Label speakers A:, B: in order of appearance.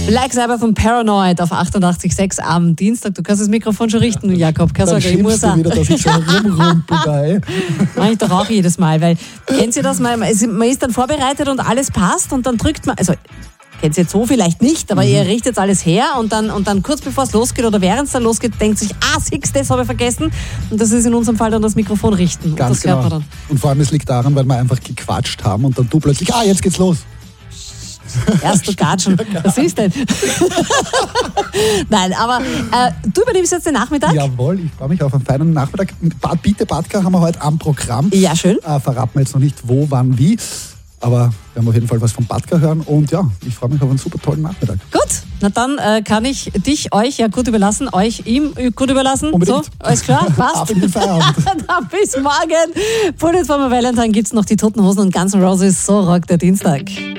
A: Black Sabbath und Paranoid auf 88,6 am Dienstag. Du kannst das Mikrofon schon richten, Jakob. Keine Sorge, ich muss auch.
B: Wieder, dass ich so rumrumpel da.
A: Mach ich doch auch jedes Mal, weil, kennt ihr das? Man ist dann vorbereitet und alles passt und dann drückt man, also, kennt ihr jetzt so vielleicht nicht, aber ihr richtet jetzt alles her und dann kurz bevor es losgeht oder während es dann losgeht, denkt sich, das habe ich vergessen. Und das ist in unserem Fall dann das Mikrofon richten.
B: Ganz
A: und das
B: genau.
A: hört man dann.
B: Und vor allem, es liegt daran, weil wir einfach gequatscht haben und dann du plötzlich, jetzt geht's los.
A: Erst du Gatschen. Was ist denn? Nein, aber du übernimmst jetzt den Nachmittag?
B: Jawohl, ich freue mich auf einen feinen Nachmittag. Bitte Badka haben wir heute am Programm.
A: Ja, schön.
B: Verraten wir jetzt noch nicht wo, wann, wie. Aber wir werden auf jeden Fall was vom Badka hören. Und ja, ich freue mich auf einen super tollen Nachmittag.
A: Gut, na dann kann ich euch gut überlassen, euch ihm gut überlassen.
B: Unbedingt.
A: So, alles klar, passt.
B: Ab in den Feierabend.
A: Dann bis morgen. Bullet for my Valentine gibt es noch die Toten Hosen und Guns N' Roses. So rockt der Dienstag.